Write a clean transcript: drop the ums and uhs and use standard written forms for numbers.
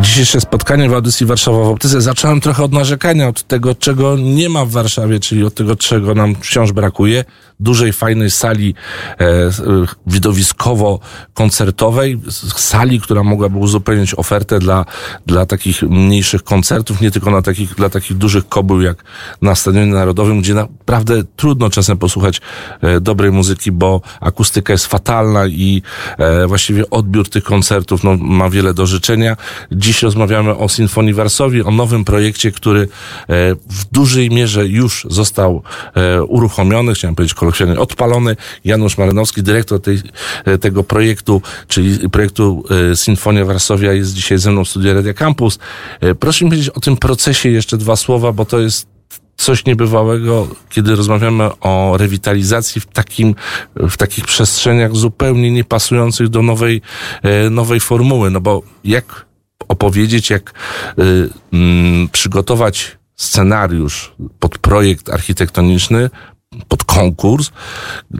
Dzisiejsze spotkanie w audycji Warszawa w Optyce zacząłem trochę od narzekania, od tego, czego nie ma w Warszawie, czyli od tego, czego nam wciąż brakuje. Dużej, fajnej sali widowiskowo-koncertowej, sali, która mogłaby uzupełnić ofertę dla takich mniejszych koncertów, nie tylko dla takich dużych kobył jak na Stadionie Narodowym, gdzie naprawdę trudno czasem posłuchać dobrej muzyki, bo akustyka jest fatalna i właściwie odbiór tych koncertów ma wiele do życzenia. Dziś rozmawiamy o Sinfonii Varsovii, o nowym projekcie, który w dużej mierze już został uruchomiony, chciałem powiedzieć kolokwialnie odpalony. Janusz Marynowski, dyrektor tego projektu, czyli projektu Sinfonia Varsovia, jest dzisiaj ze mną w studiu Radia Campus. Proszę mi powiedzieć o tym procesie jeszcze dwa słowa, bo to jest coś niebywałego, kiedy rozmawiamy o rewitalizacji w takich przestrzeniach zupełnie niepasujących do nowej formuły. No bo jak opowiedzieć, jak przygotować scenariusz pod projekt architektoniczny, pod konkurs,